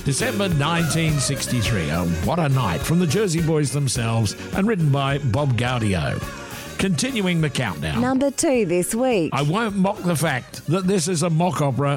December 1963. Oh, what a night, from the Jersey Boys themselves and written by Bob Gaudio. Continuing the countdown. Number 2 this week. I won't mock the fact that this is a mock opera